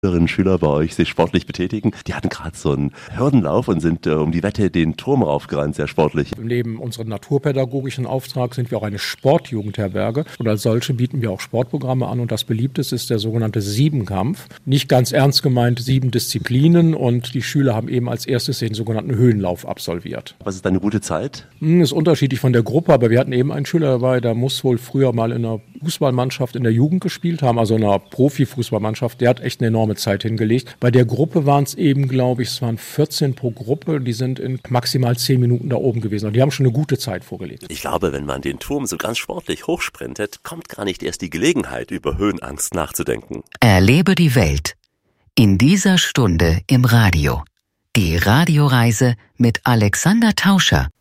Schülerinnen und Schüler bei euch sich sportlich betätigen. Die hatten gerade so einen Hürdenlauf und sind um die Wette den Turm raufgerannt, sehr sportlich. Neben unserem naturpädagogischen Auftrag sind wir auch eine Sportjugendherberge und als solche bieten wir auch Sportprogramme an und das beliebteste ist der sogenannte Siebenkampf. Nicht ganz ernst gemeint, 7 Disziplinen und die Schüler haben eben als erstes den sogenannten Höhenlauf absolviert. Was ist eine gute Zeit? Ist unterschiedlich von der Gruppe, aber wir hatten eben einen Schüler dabei, der muss wohl früher mal in einer Fußballmannschaft in der Jugend gespielt haben, also in einer Profifußballmannschaft. Der hat echt eine enorme Zeit hingelegt. Bei der Gruppe waren es eben, glaube ich, es waren 14 pro Gruppe, die sind in maximal 10 Minuten da oben gewesen. Und die haben schon eine gute Zeit vorgelegt. Ich glaube, wenn man den Turm so ganz sportlich hochsprintet, kommt gar nicht erst die Gelegenheit, über Höhenangst nachzudenken. Erlebe die Welt in dieser Stunde im Radio. Die Radioreise mit Alexander Tauscher.